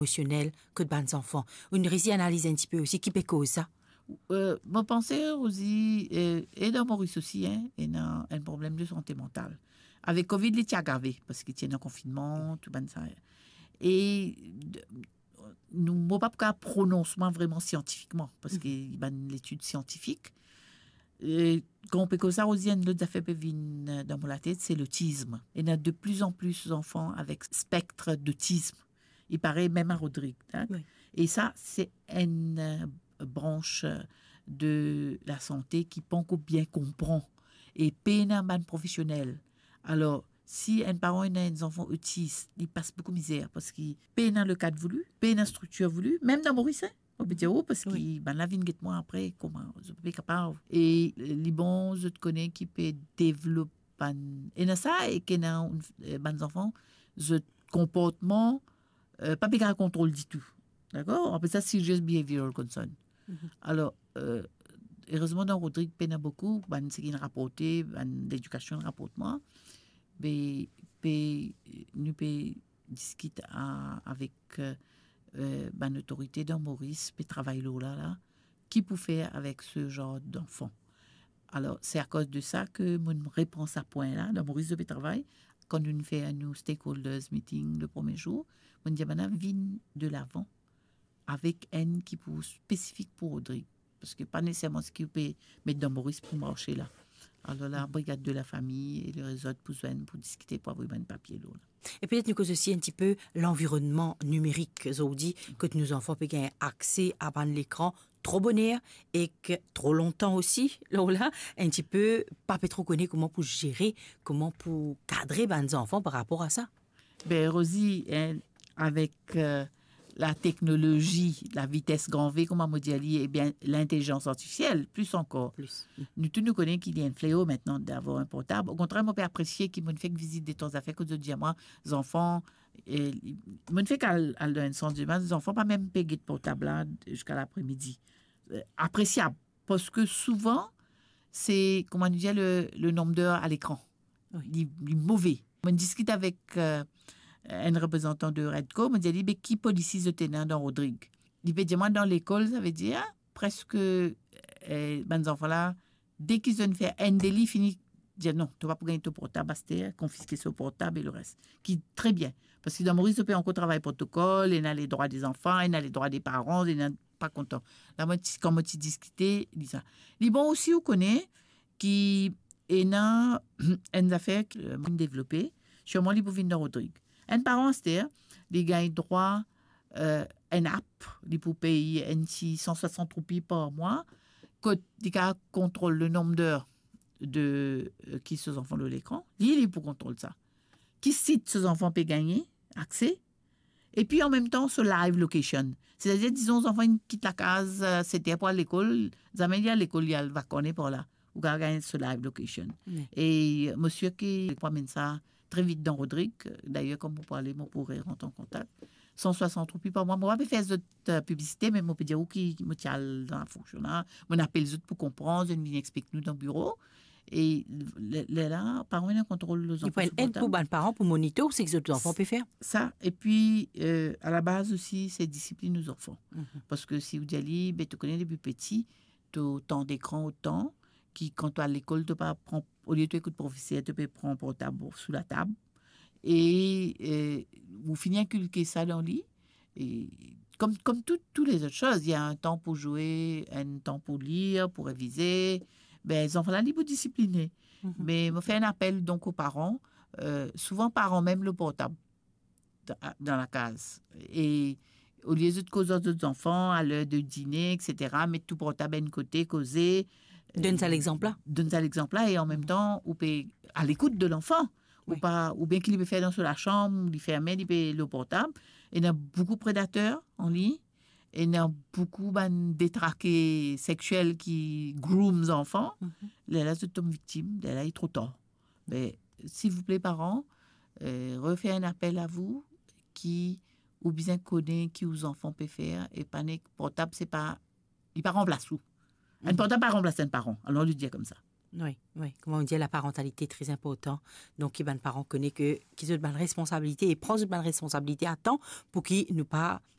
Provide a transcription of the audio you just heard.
émotionnel que de bons enfants. Une récit analyse un petit peu aussi qui peut cause ça. Mon pensée aussi, et dans Maurice aussi, il y a un problème de santé mentale. Avec Covid, il est aggravé parce qu'il tient un confinement, tout ça. Et nous n'avons pas de prononcement vraiment scientifiquement parce qu'il y a l'étude scientifique. Et quand on peut causer aussi, une autre affaire qui vient dans la tête, c'est l'autisme. Il y a de plus en plus d'enfants avec spectre d'autisme. Il paraît même à Rodrigue. Hein? Oui. Et ça, c'est une branche de la santé qui pense bien comprend et peine un professionnel. Alors, si un parent a un enfant autiste, il passe beaucoup de misère parce qu'il peine dans le cadre voulu, peine dans la structure voulue, même dans Maurice, on peut dire, parce que la vie ne moi après, comment je peux pas capable. Et les bons, je te connais, qui peut développer. Et dans ça, et qu'il y a des enfants, ce comportement, pas de contrôle du tout. D'accord? On appelle ça serious behavioral concern. Alors, heureusement, dans Rodrigue, peine beaucoup, c'est qu'il rapporté, l'éducation rapporte moi. Mais nous pouvons discuter avec l'autorité dans Maurice, puis travailler là, qui peut faire avec ce genre d'enfants. Alors, c'est à cause de ça que mon réponse à point là, dans Maurice de travail, quand nous fait un new stakeholders meeting le premier jour, on dit maintenant, viens de l'avant avec un qui pour spécifique pour Rodrigue. Parce que pas nécessairement ce qu'il peut mettre dans Maurice pour marcher là. Alors la brigade de la famille et les autres pour discuter pour avoir un papier là. Et peut-être nous cause aussi un petit peu l'environnement numérique, Zodi, que nos enfants peuvent avoir accès à l'écran trop bonheur et que trop longtemps aussi, là, un petit peu, pas trop connaître comment pour gérer, comment pour cadrer les enfants par rapport à ça. Ben Rosie, avec la technologie, la vitesse grand V, comme on dit, et bien l'intelligence artificielle, plus encore. Nous tous nous connaissons qu'il y a un fléau maintenant d'avoir un portable. Au contraire, on peut apprécier qu'ils m'ont fait une visite des temps affaires que je dis à moi, les enfants, m'ont fait qu'à un sens de les enfants pas même payer de portable là jusqu'à l'après-midi. Appréciable, parce que souvent, c'est, comment on dit, le nombre d'heures à l'écran. Oui. Il est mauvais. On discute avec un représentant de Redco, me dit, mais qui policie ce tenant dans Rodrigue? Il veut dire, moi, dans l'école, ça veut dire, presque, les enfants là, dès qu'ils ont fait un délit, fini, dire non, tu vas pas gagner ton portable, c'est confisquer ce portable et le reste. Qui est très bien. Parce que dans Maurice, on peut encore travailler protocole, il y a les droits des enfants, il y a les droits des parents, il y a pas content. Là, quand on discuté, il dit ça. Les bons aussi, on connaît, qui est une affaire qui est développée, chez moi, ils peuvent venir dans Rodrigue. Un parent, c'est-à-dire, ils gagnent droit à une app, ils peuvent payer 160 roupies par mois, que ils contrôlent le nombre d'heures de qui ces enfants de l'écran, ils pour contrôler ça. Qui site ces enfants peuvent gagner accès, et puis en même temps, ce live location. C'est-à-dire, disons, les enfants quittent la case, c'était pour l'école, ils amènent à l'école, il va connaître par là, ou gagner ce live location. Et monsieur qui promène ça très vite dans Rodrigue, d'ailleurs, comme vous parlez, moi pourrais rentrer en contact. 160 roupies par mois. Moi, je vais faire cette publicité, mais je peux dire qui me tient dans la fonction là. Je appelle les autres pour comprendre, je viens expliquer nous dans le bureau. Et là, parents, ils contrôlent les enfants. Il faut une aide pour les parents, pour monitorer ce que les enfants peuvent faire. Ça, et puis, à la base aussi, c'est discipline aux enfants. Parce que si vous dites, tu connais depuis petit, tu as autant d'écran, autant, qui, quand tu es à l'école, tu pas prendre, au lieu de écouter le professeur, tu peux prendre un portable sous la table. Et vous finissez à inculquer ça dans le lit. Et comme toutes les autres choses, il y a un temps pour jouer, un temps pour lire, pour réviser. Ben, les enfants là, ils sont disciplinés. Mais je fais un appel donc aux parents. Souvent, parents même le portable dans la case. Et au lieu de causer aux enfants à l'heure de dîner, etc., mettre tout portable à un côté, causer. Donne ça l'exemple là. Donne ça l'exemple là. Et en même temps, on peut, à l'écoute de l'enfant. Oui. Ou bien qu'il peut faire dans la chambre, il ferme, il peut le portable. Il y a beaucoup de prédateurs en ligne. Il y a beaucoup de détraqués sexuels qui grooment les enfants. Là, c'est une victime. Là, il est trop tard. Mais, s'il vous plaît, parents, refaites un appel à vous qui, ou bien connaît qui aux enfants peuvent faire. Et panique portable, c'est pas, il pas remplace tout. Un portable pas remplacer un parent. Alors, on lui dit comme ça. Oui. Comme on dit, la parentalité est très importante. Donc, les parents connaissent qu'ils ont une responsabilité et prennent une responsabilité à temps pour qu'ils ne pas